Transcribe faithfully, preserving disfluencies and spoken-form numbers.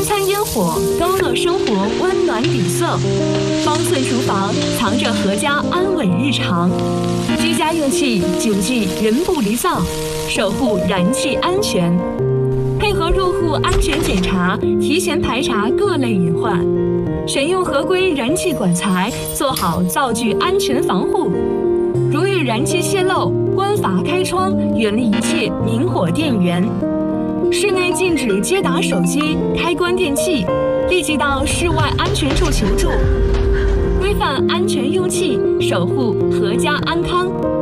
餐餐烟火，高乐生活温暖底色。方寸厨房藏着阖家安稳日常。居家用气，谨记人不离灶，守护燃气安全。配合入户安全检查，提前排查各类隐患，选用合规燃气管材，做好灶具安全防护。如遇燃气泄漏，关阀开窗，远离一切明火电源。室内禁止接打手机、开关电器，立即到室外安全处求助。规范安全用气，守护阖家安康。